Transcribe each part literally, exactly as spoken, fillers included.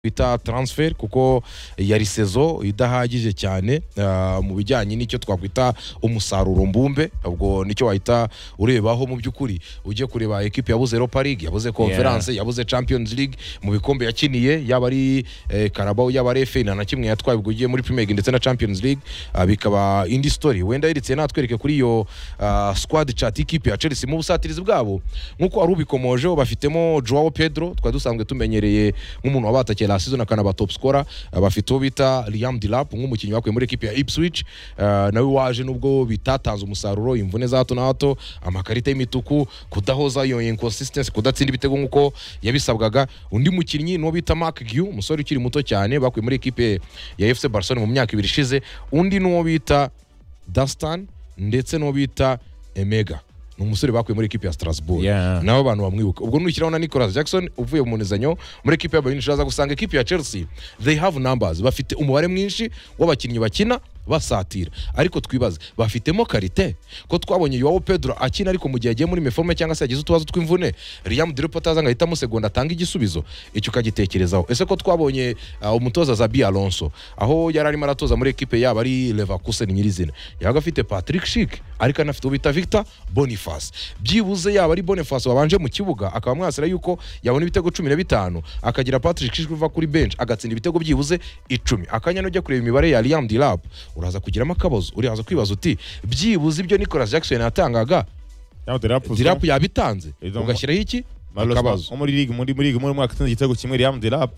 bita transfer kuko yari sezo idahagije cyane uh, mu bijyanye n'icyo twakwita umusaruro mbumbe ubwo nicyo wahita urebaho mu by'ukuri ujye kureba equipe yabuze Europa League yabuze Conference yeah. yabuze Champions League mu bikombe yakiniye yaba ari eh, Carabao yaba ari F A na kimwe yatwaye ubwo ugiye muri Premier League ndetse na Champions League uh, bikaba indi story wenda yiritse natwereke kuri iyo uh, squad chat equipe ya Chelsea mu busatirizi bwabo nkuko ari ubikomoje bafitemo Joao Pedro twa dusanzwe tumenyereye nk'umuntu wabatakeye la season akana ba top scorer bafite bita Liam Delap nk'umukinnyi wakuye muri equipe ya Ipswich uh, nawe waje nubwo bitatanze umusaruro imvune za hato na hato amakarita y'imituku kudahoza iyo inconsistency kudatsinda ibitego nkuko yabisabwaga undi mukinnyi no bita Mark Guew umusore ukiri muto cyane bakuye muri equipe ya F C Barcelona mu myaka ibiri ishize undi no bita Dastan ndetse no bita Emega umusore bakuye muri equipe ya Strasbourg yeah. nabo abantu bamwibuka ubwo nukiraho na Nicolas Jackson uvuye mu munezanyo muri equipe ya Bayern Munich gusanga equipe ya Chelsea they have numbers bafite umubare mwinshi w'abakinnyi bakina basatira ariko twibaze bafitemo karite ko twabonye Joao Pedro akina ariko mu gihe agiye muri meforme cyangwa se yagize utubazo tw'imvune Liam Delap ataza ngahita mu segonda atanga igisubizo icyo kagitekerezaho ese ko twabonye uh, umutoza Xabi Alonso aho yari arimo aratoza muri equipe yaba ari Leverkusen nyirizina yaga afite Patrick Schick ariko anafite ubita Victor Boniface byibuze yaba ari Boniface wabanje mu kibuga akaba mwasira yuko yabona ibitego cumi na bitanu akagira Patrick Schick uva kuri bench agatsinda ibitego byibuze icumi akanya no jya kureba imibare ya Liam Delap uraza kugiramo akabazo urihaza kwibaza uti byibuze ibyo Nicolas Jackson yatangaga Delap yabitanze ugashyiraho iki akabazo muri ligue muri muri muri mwaka tsinze igitego kimwe Liam Delap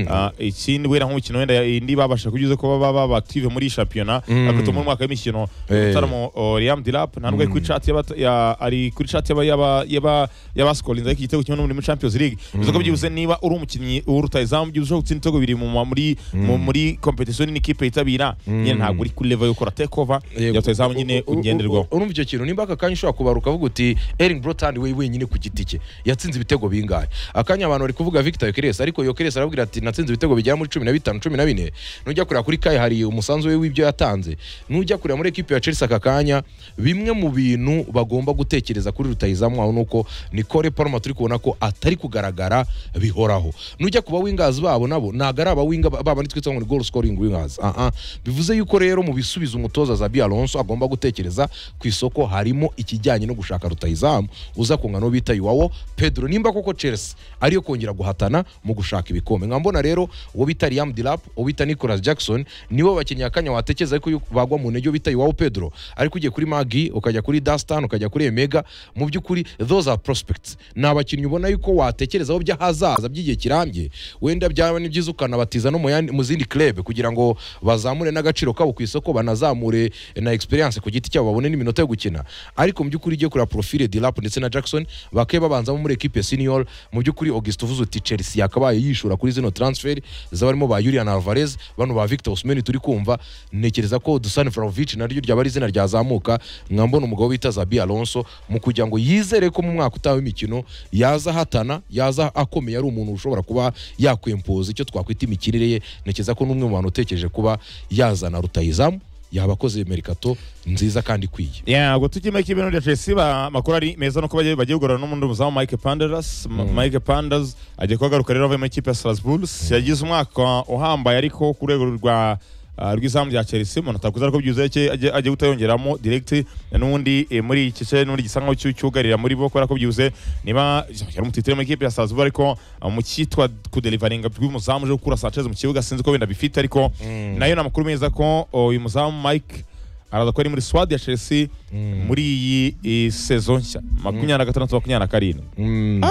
ikindi wera nk'umukino wenda indi babasha kugize ko baba baba active muri championnat akato muri mwaka y'imikino utaramo Liam Delap ntabwo ari kuri chat ya ari kuri chat yaba yaba yaba yaba scorinze igitego kimwe muri Champions League bizoga byibuze niba uri umukinnyi urutayizamu byibuze gutsinda igitego biri mu muri muri competition n'ikipe itabira nyine ntabwo uri kuri level yo kora take over yatayizamu nyine ugenderwaho urumva icyo kintu nimba aka kanya ushobora kubaruka avuga uti Erling Brotand we wenyine ku giti cye yatsinze ibitego bingahe akanya abantu bari kuvuga Victor Yokeres ariko Yokeres arabwira ati natsinze ibitego bigera muri cumi na bitanu cumi na bine nujya kurira kuri Kai hari umusanzu we w'ibyo yatanze nujya kurira muri equipe ya Chelsea akakanya bimwe mu bintu bagomba gutekereza kuri rutayizamu aho nuko Nicole Palmer turi kubona ko atari kugaragara bihoraho nujya kuba wingers babo nabo nagara aba winga baba nitwitse ngo goal scoring wingers ah ah bivuze yuko rero mu bisubizo umutoza Xabi Alonso agomba gutekereza ku isoko harimo ikijyanye no gushaka rutayizamu uza kungano bita Joao Pedro nimba koko Chelsea ariyo kongera guhatana mu gushaka ibikombe nkambona rero uwo bita Liam Delap uwo bita Nicolas Jackson nibo bakinnyi akanya watekereza ko bagwa mu ntege bita Joao Pedro ariko ugiye kuri Magi ukajya kuri Dastan ukajya kuri Emega mu by'ukuri those are prospects nabakinnyi ubona yuko watekerezaho by'ahazaza by'igihe kirambye wenda byaba ni byiza ukanabatiza no mu zindi club kugira ngo bazamure n'agaciro kabo ku isoko banazamure na experience ku giti cyabo babone n'iminota yo gukina ariko mu by'ukuri igiye kuri profile Delap ndetse na Jackson bakeye babanza muri equipe senior mu by'ukuri Augusto uvuze uti Chelsea yakabaye yishura kuri zino transfer zabarimo ba Julian Alvarez bano ba Victor Osimhen turi kumva nekereza ko Dusan Vlahovic naryo ryaba ari izina ryazamuka mwambona umugabo bita Xabi Alonso mu kugira ngo yizere ko mu mwaka utawe imikino yaza hatana yaza akomeye ari umuntu ushobora kuba yakwempoza icyo twakwita imikirire ye nekeza ko n'umwe mu bantu utekereje kuba yazana rutayizamu yabakoze merikato nziza kandi kwiye yeah go tukime kibino rya Chelsea ba makuru ari meza no kubaje bagiye gukora no mundo muzamu Mike Panderas Mike Panderas aje kwagaruka rero ava mu ikipe ya Strasbourg yagize umwaka uhambaye ariko ku rwego rwa rw'izamu rya Chelsea umuntu atakuza ko byuzuye cye aje gutayongeramo direct n'undi muri iki cye n'undi gisanga cyugarira muri bo kora ko byuze niba yari umutitire mu ikipe ya Strasbourg ariko mu cyitwa ku delivering bw'umuzamu je gukura Sanchez mu kibuga sinzi ko benda bifite ariko nayo namakuru meza ko uyu muzamu Mike araza ko ari muri squad ya Chelsea muri iyi saison nshya makumyabiri na gatandatu makumyabiri na karindwi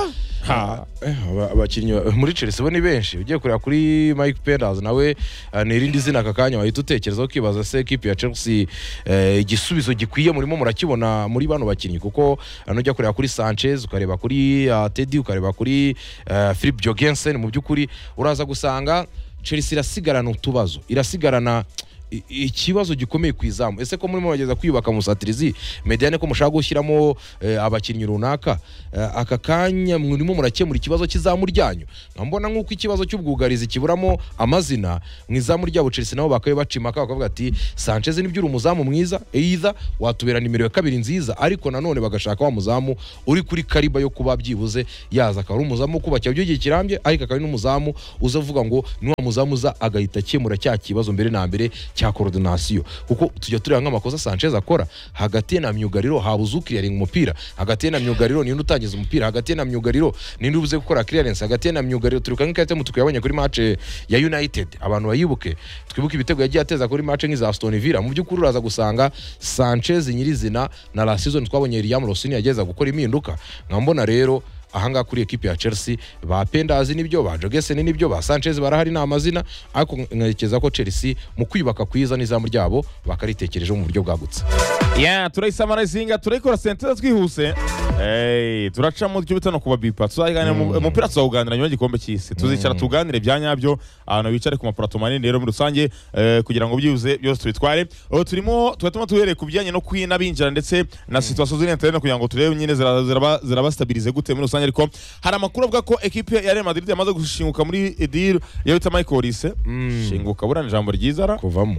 abakinnyi muri Chelsea bo ni benshi ugiye kureba kuri Mike Penders nawe ni irindi zina akakanya wahita utekerezaho kibaza se equipe ya Chelsea igisubizo gikwiye murimo murakibona muri bano bakinnyi kuko nujya kureba kuri Sanchez ukareba kuri Teddy ukareba kuri Philip Jorgensen mu by'ukuri uraza gusanga Chelsea irasigarana utubazo irasigarana ikibazo gikomeye ku izamu. Ese ko murimo bageza kwiyubaka musatirizi Mediane ko mushaka gushyiramo eh, abakinnyi runaka eh, aka kanya murimo murakemura ikibazo cy'izamu ryanyu. Nkambona nk'uko ikibazo cy'ubwugarizi kiburamo amazina mu izamu ryabo Chelsea nabo bakaye bacimaka bakavuga ati Sanchez ni by'uru muzamu mwiza either watubera nimero ya kabiri nziza, ariko nanone bagashaka wa muzamu uri kuri kariba yo kuba byibuze yaza akaba ari umuzamu kubakira by'igihe kirambye, ariko akaba ari n'umuzamu uzavuga ngo ni wa muzamu za agahita akemura cya kibazo mbere na mbere cya coordination. Kuko tujya tureba nk'amakosa Sanchez akora hagati na myugariro habuze clearing umupira, hagati na myugariro ni utangiza umupira, hagati na myugariro ni ubuze gukora clearance, hagati na myugariro turuka nk'ikate mutuku yabonye kuri match ya United. Abantu bayibuke twibuke ibitego yagiye ateza kuri match nk'iza Aston Villa, mu by'ukuri uraza gusanga Sanchez nyirizina na la season twabonye Liam Rossini yageza gukora impinduka. Nkambona rero ahanga kuri equipe ya Chelsea ba Pendazi nibyo, ba Jogesen nibyo, ba Sanchez barahari na amazina, ariko nkerekeza ko Chelsea mu kwibaka kwiza n'izamu ryabo bakaritekereje mu buryo bwagutse. Yeah, turayisamarezinga turayikora sentence twihuse. Hey, turaca mu cyo bitano kuba bipa. Tuzagana mu mupira tuzawuganira nyuma y'igikombe cy'isi. Tuzicara tuganire byanyabyo abantu bicare ku maparato manini rero muri rusange kugira ngo byuze byose tubitware. O turimo tugatuma tuhereye ku bijyanye no kwina binjira ndetse na situation z'iri internet kugira ngo turebe nyine ziraba zirabastabilize gute muri rusange, ariko hari amakuru avuga ko equipe ya Real Madrid yamaze gushinguka muri deal yabita Michael Olise. Shinguka burana ijambo ryiza ra kuvamo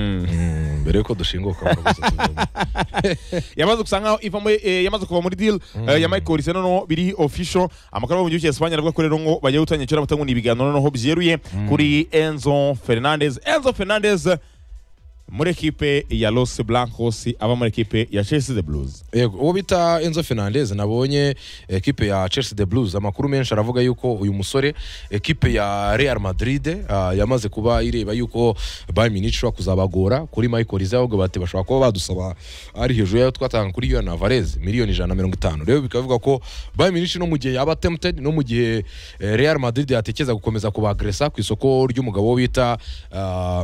mbere ko dushinguka baraguze tuvamo. Yamaze gusanga ivamo yamaze kuva muri deal ya Michael Olise noneho biri official. Amakuru mu gihugu cya Espagne avuga ko rero ngo bagiye gutanya cyera batangu n'ibiganiro noneho byeruye kuri Enzo Fernandez. Enzo Fernandez muri equipe ya Los Blancos aba muri equipe ya Chelsea the Blues. Yego uwo bita Enzo Fernandez nabonye equipe ya Chelsea the Blues amakuru menshi aravuga yuko uyu musore equipe ya Real Madrid uh, yamaze kuba ireba yuko Bayern Munich shwa kuzabagora kuri Michael Olise, ahubwo bate bashobora kuba badusaba ari hejuru yayo twatanga kuri Julian Alvarez miliyoni ijana na mirongo itanu. Rero bikavuga ko Bayern Munich no mu gihe yaba tempted no mu gihe eh, Real Madrid yatekeza gukomeza kubagresa ku isoko ry'umugabo bita uh,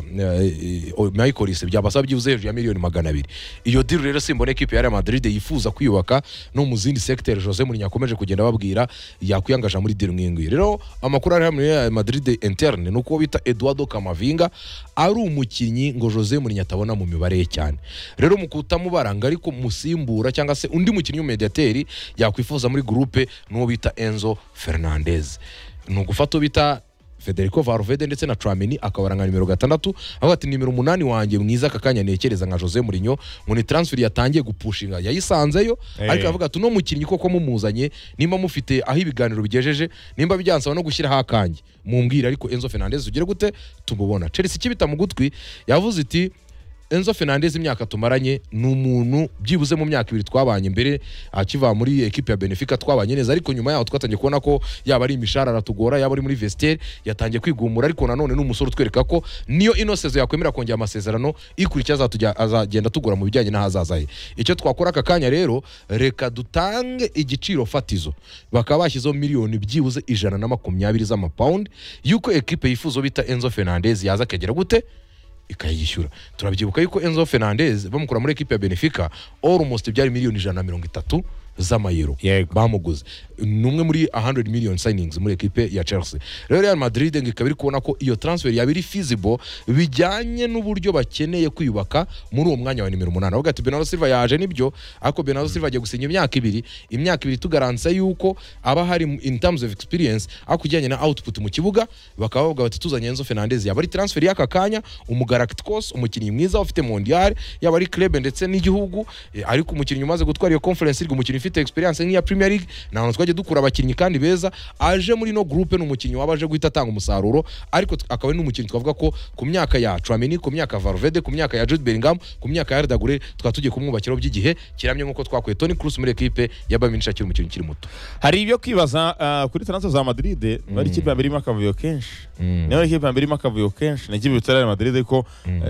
uh, Michael byabasaba byuze hejuru ya miliyoni magana abiri. Iyo deal rero simbone equipe ya Real Madrid yifuza kwiyubaka no mu zindi sector. Jose Mourinho akomeje kugenda babwira yakwiyangaje muri deal nk'ingiyi. Rero amakuru ari muri Real Madrid interne nuko bita Eduardo Camavinga ari umukinyi ngo Jose Mourinho atabona mu mibare ye cyane. Rero mu kutamubaranga ariko musimbura cyangwa se undi mukinyi w'umediateri yakwifuza muri groupe no bita Enzo Fernandez. Nugufata bita Federico Valverde ndetse na Tchouaméni akabaranga nimero gatandatu, aho ati nimero umunani wanjye mwiza kakanya nekereza nka Jose Mourinho ngo ni transfer yatangiye gupushinga yayisanzeyo. Hey. Ariko avuga ati no mukinyi koko mumuzanye nimba mufite aho ibiganiro bigejeje nimba byansaba no gushyira hakanje mumbwira, ariko Enzo Fernandez ugire gute tumubona. Chelsea kibita mu gutwi yavuze iti Enzo Fernandez imyaka tumaranye n'umuntu byibuze mu myaka ibiri twabanye mbere akiva muri equipe ya Benfica twabanye neza, ariko nyuma yaho twatangiye kubona ko yaba ari imishara tugora yaba ari muri vestiaire yatangiye kwigumura, ariko nanone n'umusoro twereka ko niyo ino sezo yakwemera kongera amasezerano ikurikira azatujya azagenda tugura mu bijyanye n'ahazaza he. Icyo twakora aka kanya rero reka dutange igiciro fatizo bakaba bashyizeho miliyoni byibuze ijana na makumyabiri z'amapound yuko equipe yifuzo bita Enzo Fernandez yaza akagera gute ikayishyura. Turabyibuka yuko Enzo Fernandez bamukura muri equipe ya Benfica almost byari miliyoni ijana na mirongo itatu z'amayero bamuguze, numwe muri one hundred million signings muri equipe ya Chelsea. Rero Real Madrid ngikabiri kubona ko iyo transfer yabiri feasible bijyanye n'uburyo bakeneye kwiyubaka muri uwo mwanya wa nimero umunani. Avuga ati Bernardo Silva yaje nibyo, ariko Bernardo Silva agiye gusinya imyaka ibiri imyaka ibiri tugaransa yuko aba hari in terms of experience akujyanye na output mu kibuga. Bakaba bavuga bati tuzanye Enzo Fernandez yaba ari transfer y'aka kanya umugalacticos umukinnyi mwiza ufite mondial yaba ari club ndetse n'igihugu, ariko umukinnyi umaze gutwara iyo conference league umukinnyi ufite experience nk'iya Premier League naho twaje dukura abakinnyi kandi beza aje muri no groupe n'umukinnyi wabaje guhita atanga umusaruro, ariko akaba ari n'umukinnyi twavuga ko ku myaka ya Tchouaméni ku myaka Valverde ku myaka ya Jude Bellingham ku myaka ya Arda Güler twatugiye kumwubakira by'igihe kiramye nkuko twakwiye Toni Kroos muri equipe ya Bayern Munich akiri umukinnyi kiri muto. Hari ibyo kwibaza uh, kuri transfer za Madrid mm. bari kipe mbere makavuyo kenshi mm. niyo kipe mbere makavuyo kenshi na kipe ya Madrid ko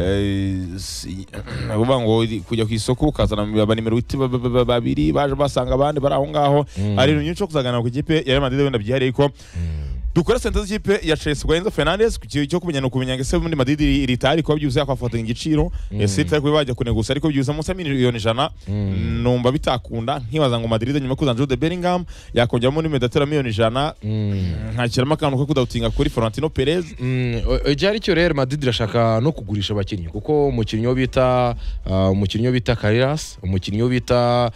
avuga ngo kujya ku isoko ukazana ba nimero babiri baje basanga abandi bari aho ngaho ari ibintu cyo kuzagana ku kipe ya Madrid wenda byihariye ko dukora sentence y'ikipe ya Chelsea kwa Enzo Fernandez ku cyo kumenya no kumenya ngese muri Madrid ritari ko byuze yakwafatanya igiciro ese itari ko bajya kunegusa ariko byuze munsi ya miliyoni ijana numva bitakunda nkibaza ngo Madrid nyuma kuzana Jude Bellingham yakongera muri medatera miliyoni ijana nkakiramo akantu ko kudautinga kuri Florentino Perez ejari cyo Real Madrid irashaka no kugurisha abakinnyi kuko umukinnyi wo bita umukinnyi wo bita Carreras umukinnyi wo bita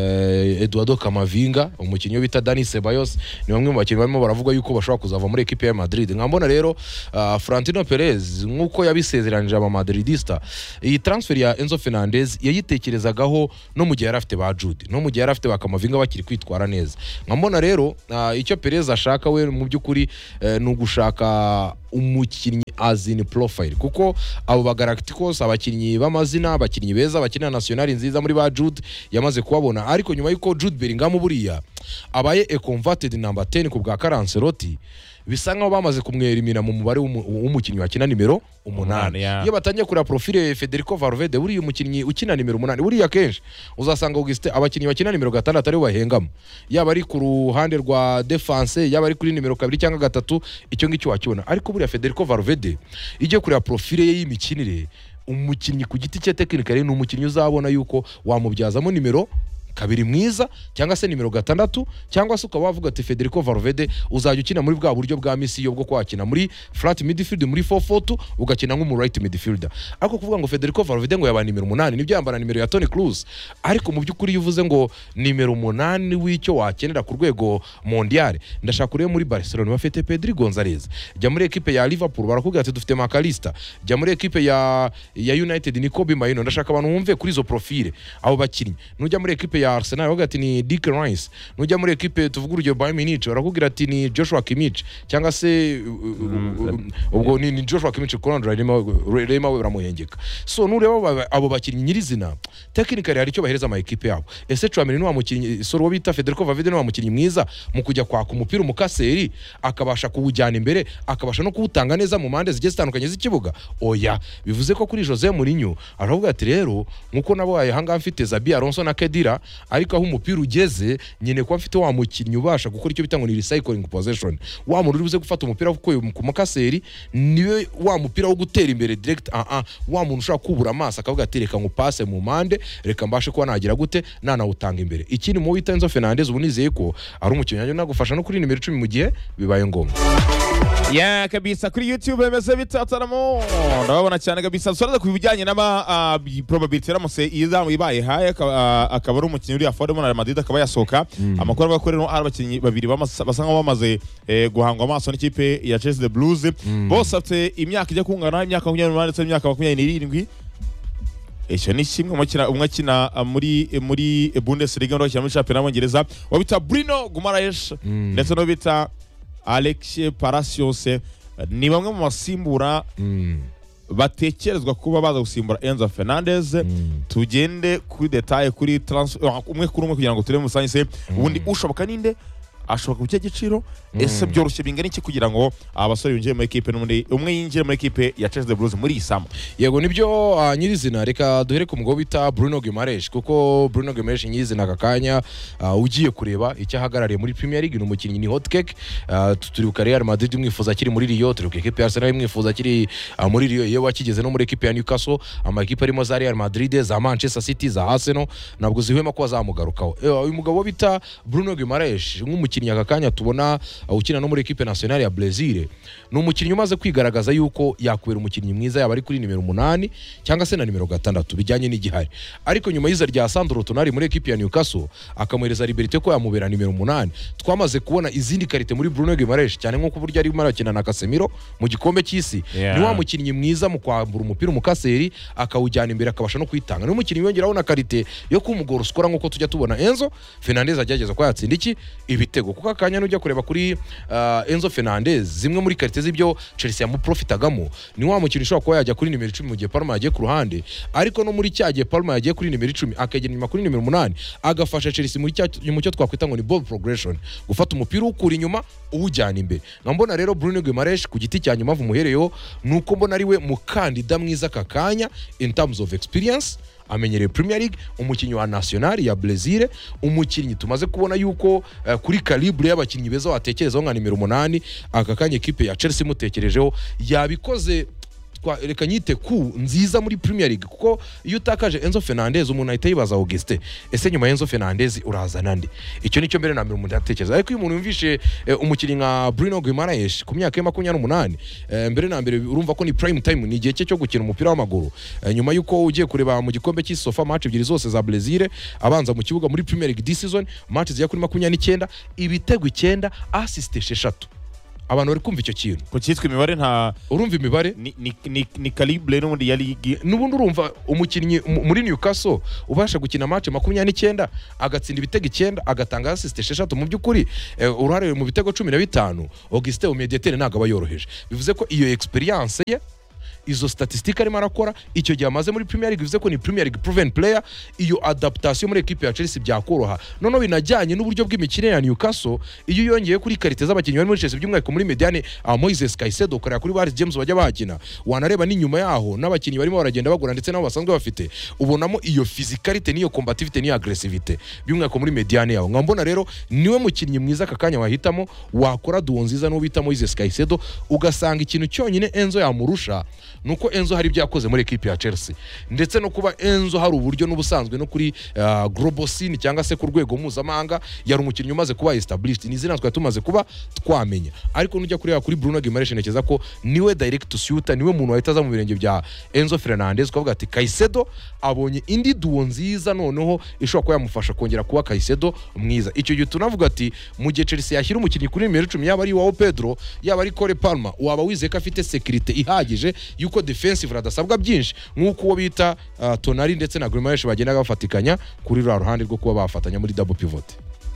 Eduardo Camavinga umukinnyi wo bita Dani Ceballos ni bamwe mu bakinnyi barimo baravuga yuko bashobora kuzava muri equipe ya Madrid nkambona rero uh, Florentino Perez nkuko yabisezeranije aba Madridista iyi transfer ya Enzo Fernandez yayitekerezagaho no mu gihe yarafite ba Jude no mu gihe yarafite ba Camavinga bakiri kwitwara neza nkambona rero uh, icyo Perez ashaka we mu byukuri uh, no gushaka umukinnyi azini profile kuko abo ba Galacticos abakinnyi b'amazina abakinnyi beza abakinnyi national nziza muri ba Jude yamaze kubabona ariko nyuma yuko Jude Bellingham buriya abaye a converted number ten ku bwa Ancelotti bisa nkaho bamaze kumwerimina mu mubare w'umukinnyi wakina nimero umunani iyo batangiye kuri profile Federico Valverde uri umukinnyi ukina nimero umunani uri kenshi uzasanga Auguste abakinnyi bakina nimero gatandatu ari bahengamo yaba ari ku ruhande rwa defense yaba ari kuri nimero kabiri cyangwa gatatu icyo ngicyo wakibona ariko buriya Federico Valverde ije kuri profile ye y'imikinire umukinnyi ku giti cye technically ni umukinnyi uzabona yuko wamubyazamo nimero kabiri mwiza cyangwa se nimero gatandatu cyangwa se ukaba wavuga ati Federico Valverde uzajya ukina muri bwa buryo bwa Messi yo bwo kwakina muri flat midfield muri four four two ugakina nk'umu right midfielder ariko kuvuga ngo Federico Valverde ngo yaba nimero umunani nibyo yambara nimero ya Toni Kroos ariko mu byukuri yuvuze ngo nimero umunani w'icyo wakenera ku rwego mondial ndashaka kureba muri Barcelona bafite Pedri Gonzalez jya muri equipe ya Liverpool barakubwira ati dufite Makalista jya muri equipe ya ya United ni Kobe Maino ndashaka abantu bumve kuri izo profile abo bakinnyi nujya muri equipe ya Arsenal bavuga ati ni Declan Rice nujya muri equipe tuvuga urugero Bayern Munich barakubwira ati ni Joshua Kimmich cyangwa se ubwo ni Joshua Kimmich Conrad Rema Rema we baramuhengeka so nureba abo bakinnyi nyirizina technically hari icyo bahereza ama equipe yabo ese Tchouameni ni wa mukinnyi soro bita Federico Valverde ni wa mukinnyi mwiza mu kujya kwaka umupira umukaseri akabasha kuwujyana imbere akabasha no kuwutanga neza mu mande zigiye zitandukanye z'ikibuga oya bivuze ko kuri Jose Mourinho aravuga ati rero nkuko nabo hanga mfite Xabi Alonso na Kedira ariko aho umupira ugeze nyine kwa mfite wa mukinnyi ubasha gukora icyo bita ngo ni recycling possession wa muntu uri buze gufata umupira uko ku makaseri niwe wa mupira wo gutera imbere direct ah ah wa muntu ushaka kubura amaso akavuga ati reka ngupase mu mande reka mbashe kuba nagira gute nana utanga imbere ikindi mu wita Enzo Fernandez ubunizeye ko ari umukinnyi yanyu nagufasha no kuri nimero icumi mu gihe bibaye ngombwa ya kabisa kuri YouTube bemeze bitataramo ndabona cyane kabisa soraza ku bijyanye n'aba probability ramose izamu ibaye haye akaba ari umukinnyi uri affordable na Madrid akaba yasoka amakuru avuga ko rero ari abakinnyi babiri basanga bamaze guhangwa amaso n'ikipe ya Chelsea the Blues bose afite imyaka ijya kungana imyaka makumyabiri n'umunani ndetse n'imyaka makumyabiri n'irindwi icyo ni kimwe umwe akina muri muri Bundesliga no muri Champions y'Abongereza wabita Bruno Guimaraes ndetse no bita Alexis Palacios ni bamwe mu basimbura batekerezwa kuba baza gusimbura Enzo Fernandez tugende kuri detail kuri transfer umwe kuri umwe kugira ngo turebe musanze ubundi ushoboka ninde ashoboka ku cyagiciro ese byoroshye bingana iki kugira ngo abasore binjire muri equipe n'undi umwe yinjire muri equipe ya Chelsea the Blues muri isama yego nibyo uh, nyirizina reka duhere ku mugabo bita Bruno Guimaraes kuko Bruno Guimaraes nyirizina akakanya uh, ugiye kureba icyo ahagarariye muri Premier League ni umukinnyi ni hot cake uh, turibuka Real Madrid mwifuza kiri muri Rio turibuka equipe ya Arsenal mwifuza kiri uh, muri Rio yewe wakigeze no muri equipe ya Newcastle ama equipe arimo za Real Madrid za Manchester City za Arsenal nabwo zihwema ko zamugarukaho uyu uh, mugabo bita Bruno Guimaraes nk'umukinnyi akakanya tubona uh, ukina no muri equipe nationale ya Brazil ni umukinnyi umaze kwigaragaza yuko yakubera umukinnyi mwiza yaba ari kuri nimero umunani cyangwa se na nimero gatandatu bijyanye n'igihari ariko nyuma y'iza rya Sandro Tonali muri equipe ya Newcastle akamuhereza liberté ko yamubera nimero umunani twamaze kubona izindi karite muri Bruno Guimaraes cyane nko kuburyo ari marakina na Casemiro mu gikombe cy'isi yeah. Ni wa mukinnyi mwiza mu kwambura umupira umukaseri akawujyana imbere akabasha no kwitanga ni umukinnyi wongeraho na karite yo kumugora uskora nkuko tujya tubona Enzo Fernandez agerageza ko yatsinda iki ibitego kuko akanya n'ujya kureba kuri uh, Enzo Fernandez zimwe muri karite z'ibyo Chelsea yamuprofitagamo ni wa mukinnyi ushobora kuba yajya kuri nimero icumi mu gihe Palma yagiye ku ruhande ariko no muri cyagiye Palma yagiye kuri nimero icumi akagera inyuma kuri nimero umunani agafasha Chelsea muri cya mu cyo twakwita ngo ni ball progression gufata umupira ukura inyuma uwujyana imbere ngambona rero Bruno Guimaraes ku giti cya nyuma vumuhereyo nuko mbona ari we mukandida mwiza kakanya in terms of experience amenyereye Premier League, umukinnyi wa National ya Brazil, umukinnyi tumaze kubona yuko uh, kuri calibre y'abakinnyi beza watekerezaho nka nimero umunani, aka kanya equipe ya Chelsea mutekerejeho yabikoze reka nyite ku nziza muri Premier League, kuko iyo utakaje Enzo Fernandez umuntu ahita yibaza Auguste, ese nyuma Enzo Fernandez urazana nde? Icyo nicyo mbere na mbere umuntu yatekereza. Ariko iyo umuntu yumvishe eh, umukinnyi nka Bruno Guimaraes ku myaka ya makumyabiri n'umunani, eh, mbere na mbere urumva ko ni prime time, ni igihe cye cyo gukina umupira w'amaguru. Eh, nyuma yuko ugiye kureba mu gikombe cy'isofa match ebyiri zose za Brazil, abanza mu kibuga muri Premier League this season match zijya kuri makumyabiri n'icyenda, ibitego icyenda, assist esheshatu. Abantu bari kumva icyo kintu ko cyitwa imibare nta urumva imibare ni ni, ni, ni calibre n'ubundi ya ligue, n'ubundi urumva umukinnyi muri Newcastle ubasha gukina match makumyabiri n'icyenda agatsinda ibitego icyenda agatanga assist esheshatu, mu by'ukuri eh, uruhare mu bitego cumi na bitanu, Auguste Umediatere ntago aba yoroheje. Bivuze ko iyo experience ye, izo statistique arimo arakora, icyo gihe amaze muri Premier League, bivuze ko ni Premier League proven player. Iyo adaptation muri equipe ya Chelsea byakoroha, none binajyanye n'uburyo bw'imikino ya Newcastle. Iyo yongeye kuri karite z'abakinnyi bari muri Chelsea by'umwihariko muri mediane, uh, Moises Caicedo, kora kuri Barry James bajya bakina, wanareba n'inyuma yaho n'abakinnyi barimo baragenda bagura ndetse nabo basanzwe bafite, ubonamo iyo physicality n'iyo combativity n'iyo aggressivity by'umwihariko muri mediane yaho. Nkambona rero niwe mukinnyi mwiza aka kanya wahitamo, wakora duo nziza no bita Moises Caicedo, ugasanga ikintu cyonyine Enzo yamurusha nuko Enzo hari byakoze muri equipe ya Chelsea, ndetse no kuba Enzo hari uburyo n'ubusanzwe no kuri uh, global scene cyangwa se ku rwego mpuzamahanga yari umukinnyi umaze kuba established, ni zina twari tumaze kuba twamenya. Ariko nujya kureba kuri Bruno Guimaraes nekeza ko niwe direct shooter, niwe muntu wahita aza mu birenge bya Enzo Fernandez, ukavuga ati Caicedo abonye indi duo nziza, noneho ishobora kuba yamufasha kongera kuba Caicedo mwiza. Icyo gihe tunavuga ati mu gihe Chelsea yashyira umukinnyi kuri nimero icumi, yaba ari Joao Pedro yaba ari Cole Palmer, waba wizeye ko afite security ihagije yuko defensive radasabwa byinshi nk'uko uwo bita uh, Tonali ndetse na Guimaraes bagenda bafatikanya kuri rwa ruhande rwo kuba bafatanya muri double pivot.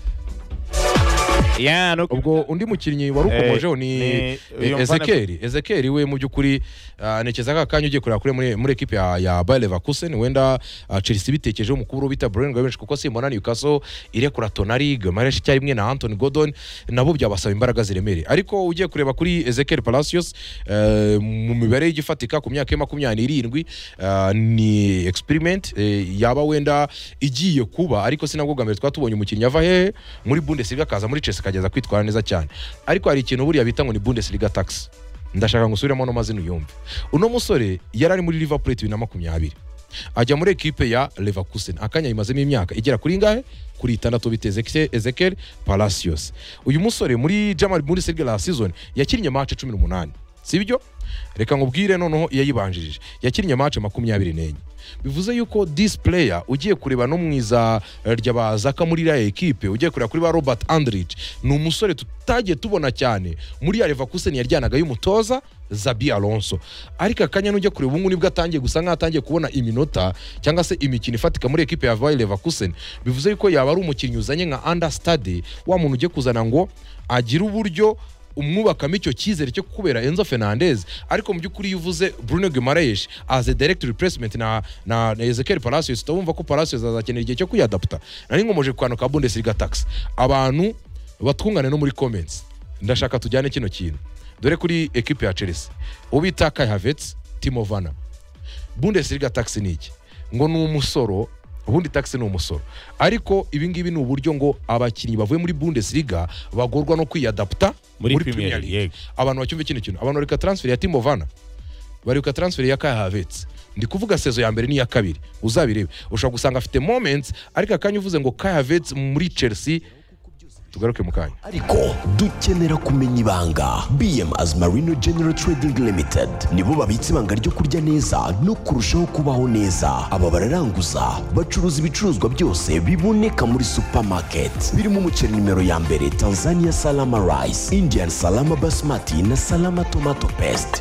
Yeah, no, ubwo undi mukinnyi wari ukomojeho ni eh, Ezekiel Ezekiel we mu by'ukuri uh, nekeza ka kanya ugiye kureba kuri muri muri equipe ya, ya Bayer Leverkusen, wenda uh, Chelsea bitekejeho umukuru bita Bruno Guimaraes, kuko simbona Newcastle irekura Tonali, Guimaraes cyari na Anthony Gordon nabo byabasaba imbaraga ziremere. Ariko ugiye kureba kuri Ezekiel Palacios uh, mu mibare y'igifatika ku myaka ya makumyabiri n'irindwi, uh, ni experiment uh, yaba wenda igiye kuba, ariko sinabwo bwa mbere twatubonye umukinnyi ava he muri Bundesliga kaza muri Chelsea kageza kwitwara neza cyane. Ariko hari ikintu buriya bita ngo ni Bundesliga tax, ndashaka ngusubiramo no mazina uyumve. Uno musore yari ari muri Liverpool bibiri na makumyabiri, ajya muri equipe ya Leverkusen, akanya imazemo imyaka igera kuri ngahe kuri itandatu, biteze Ezekiel Palacios. Uyu musore muri German Bundesliga la season yakinnye match cumi n'umunani, sibyo? Reka ngubwire noneho yayibanjirije yakinnye match makumyabiri n'enye. Bivuze yuko this player ugiye kureba no mwiza ry'abazaka muri la equipe, ugiye kureba kuri ba Robert Andrich, ni umusore tutagiye tubona cyane muri ya Leverkusen yaryanaga y'umutoza Xabi Alonso. Ariko akanya nujya kureba ubu nibwo atangiye gusa nk'atangiye kubona iminota cyangwa se imikino ifatika muri equipe ya Bayer Leverkusen. Bivuze yuko yaba ari umukinnyi uzanye nka understudy, wa muntu ugiye kuzana ngo agira uburyo umwubakamo icyo cyizere cyo kubera Enzo Fernandez. Ariko mu by'ukuri yuvuze Bruno Guimaraes as a direct replacement na na Ezekiel Palacios, tubumva ko Palacios azakenera igihe cyo kuyadapta. Nari ngomoje kwanuka Bundesliga tax. Abantu batwungane no muri comments, ndashaka tujyane kino kintu. Dore kuri equipe ya Chelsea ubita Kai Havertz, Timo Werner, Bundesliga tax ni iki? Ngo ni umusoro, ubundi tax ni umusoro. Ariko ibi ngibi ni uburyo ngo abakinnyi bavuye muri Bundesliga bagorwa no kwiyadapta muri, muri Premier League. Abantu bacyumve kino kintu, abantu bareka transfer ya Timo Werner, bareka transfer ya Kai Havertz. Ndi kuvuga sezo ya mbere ni ya kabiri, uzabirebe ushobora gusanga afite moments, ariko akanya uvuze ngo Kai Havertz muri Chelsea, tugaruke mu kanya. Ariko dukenera kumenya ibanga. B M as Marino General Trading Limited nibo babitse ibanga ryo kurya neza no kurushaho kubaho neza. Aba bararanguza, bacuruza ibicuruzwa byose biboneka muri supermarket, birimo umuceri nimero ya mbere Tanzania Salama Rice, Indian Salama Basmati na Salama Tomato Paste.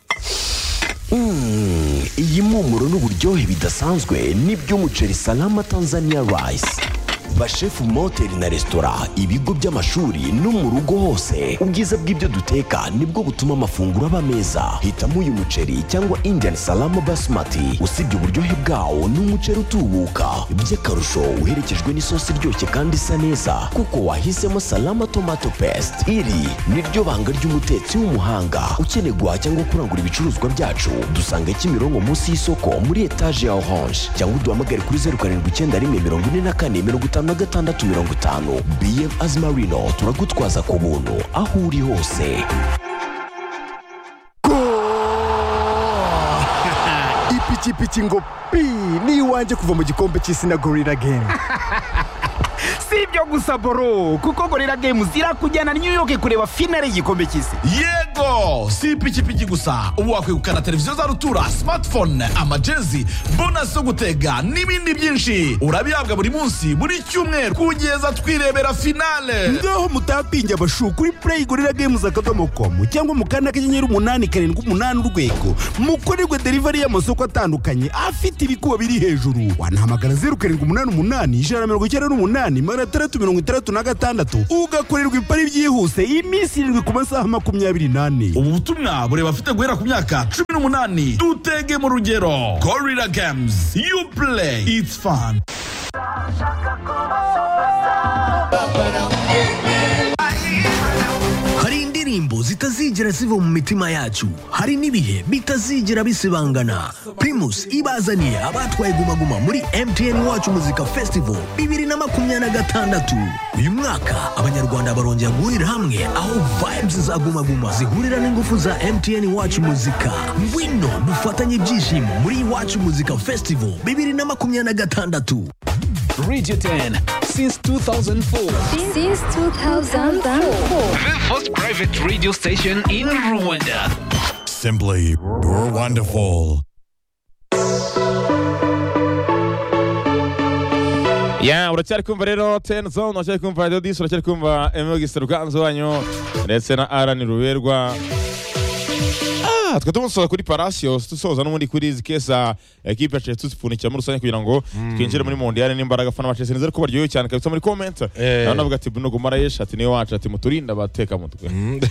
Mm, iyi mpumuro n'uburyohe bidasanzwe nibyo umuceri Salama Tanzania Rice. bashefu mu mahoteli na resitora, ibigo by'amashuri no mu rugo hose. Ubwiza bw'ibyo duteka nibwo butuma amafunguro aba meza. Hitamo uyu muceri cyangwa Indian Salama Basmati. Usibye uburyohe bwawo, ni umuceri utubuka, by'akarusho uherekejwe n'isosi iryoshye kandi isa neza, kuko wahisemo Salama Tomato Paste. Iri ni ryo banga ry'umutetsi w'umuhanga. Ukeneye guhaha cyangwa kurangura ibicuruzwa byacu, dusanga Kimironko munsi y'isoko muri etaje ya Orange, cyangwa uduhamagare kuri zeru karindwi icyenda rimwe mirongo ine na kane mirongo itanu na gatandatu mirongo itanu. B M Azmarino, turagutwaza ku buntu aho uri hose. Ipikipiki ngo pi ni iwanjye kuva mu gikombe cy'isi na Gorilla Games. Si ibyo gusa boro, kuko Gorilla Games irakujyana New York kureba finale y'igikombe cy'isi. Yego, si ipikipiki gusa, ubu wakwegukana televiziyo za rutura, smartphone, amajezi, bonus zo gutega n'ibindi byinshi. Urabihabwa buri munsi, buri cyumweru kugeza twirebera finale. Ngaho mutapinge abashu kuri play gorilla games akadomo com cyangwa mukanda kanyenyeri umunani karindwi umunani urwego, mukorerwe delivery y'amasoko atandukanye afite ibikuba biri hejuru. Wanahamagara zeru karindwi umunani umunani ijana na mirongo icyenda n'umunani magana atandatu mirongo itandatu na gatandatu ugakorerwa ipari byihuse iminsi irindwi ku masaha makumyabiri n'ane. Ubu butumwa bureba afite guhera ku myaka cumi n'umunani. Dutege mu rugero. Gorilla Games, you play, it's fun. Hari indirimbo zitazigera ziva mu mitima yacu, hari n'ibihe bitazigera bisibangana. Primus ibazaniye abatwaye Guma Guma muri M T N Wacu Muzika Festival bibiri na makumyabiri na gatandatu. Uyu mwaka abanyarwanda barongera guhurira hamwe, aho vibes za Guma Guma zihurira n'ingufu za M T N Wacu Muzika. Ngwino dufatanye ibyishimo muri Wacu Muzika Festival bibiri na makumyabiri na gatandatu. Radio ten since two thousand four. Since two thousand four. The first private radio station in Rwanda. Simply wonderful. Ya, uracyari kumva rero ten zone, uracyari kumva Radio dix, uracyari kumva Emogiste Ruganzo wanyu ndetse na Alan Ruberwa. Ah, twe tumusoza kuri Palacios, tusoza no muri kuri zikesa equipe yacu tuzifunikira muri rusange kugira ngo twinjire muri mondial n'imbaraga fana Manchester nizere ko baryoye cyane kabisa muri comment. Naho navuga ati Bruno Guimaraes ati niwe wacu ati muturinda bateka mutwe.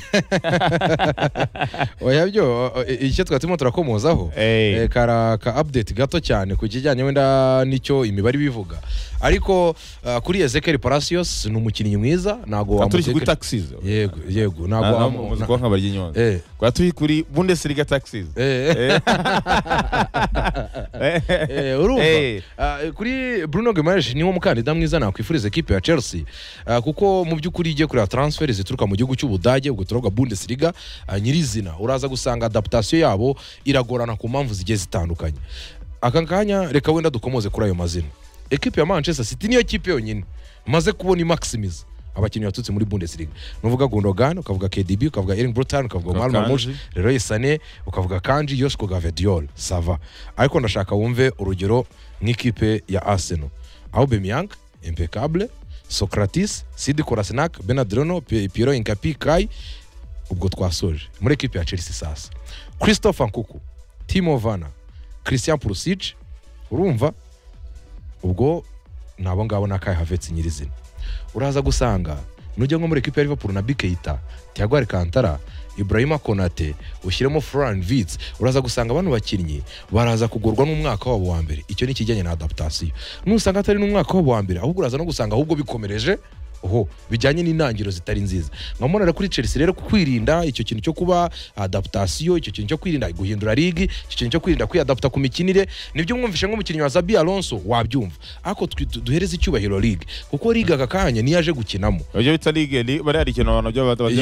Oya byo icyo twatimo turakomozaho kara ka update gato cyane ku kijyanye wenda nicyo imibari bivuga. Ariko kuri Ezekiel Palacios ni umukinnyi mwiza, nago wamuteka kuri taxis. Yego yego nago amuziko nkabarya inyonza. Kwa turi kuri Bundesliga taxis. Eh. Eh urumva kuri Bruno Guimaraes niwo mukandida mwiza nakwifuriza equipe ya Chelsea, kuko mu byukuri igiye kuri transfer zituruka mu gihugu cy'Ubudage ubwo turoga Bundesliga nyirizina uraza gusanga adaptation yabo iragorana ku mpamvu zigiye zitandukanye. Akankanya reka wenda dukomoze kuri ayo mazina. Equipe ya Manchester City niyo kipe yonyine maze kubona maximize abakinnyi batutse muri Bundesliga. Nuvuga Gundogan, ukavuga K D B, ukavuga Erling Brautan, ukavuga Marmoush, Leroy Sané, ukavuga Kanji, Joshua Gvardiol, sava. Ariko ndashaka wumve urugero nk'ikipe ya Arsenal. Aubameyang, impeccable, Socrates, Sidi Kolasinac, Benadrono, Piero Incapi, Kai, ubwo twasoje. Muri equipe ya Chelsea sasa. Christopher Nkunku, Timo Werner, Christian Pulisic, urumva ubwo nabo ngabo na Kai Havertz nyirizina. Uraza gusanga nujya nko muri equipe ya Liverpool na Bikeita, Thiago Alcantara, Ibrahima Konate, ushyiremo Florian Wirtz, uraza gusanga abantu bakinnyi baraza kugurwa n'umwaka wabo wa mbere. Icyo ni kijyanye na adaptation. Nusanga atari n'umwaka wabo wa mbere, ahubwo uraza no gusanga ahubwo bikomereje oho bijyanye n'intangiro zitari nziza. Nkamona kuri Chelsea rero kwirinda icyo kintu cyo kuba adaptation, icyo kintu cyo kwirinda guhindura ligue, icyo kintu cyo kwirinda kwiadapta ku mikinire, nibyo mwumvishe nk'umukinnyi wa Xabi Alonso wabyumva. Ako duhereze icyubahiro ligue, kuko ligue akakanya niyaje gukinamo. Ibyo bita ligue bari ari ikintu abantu byo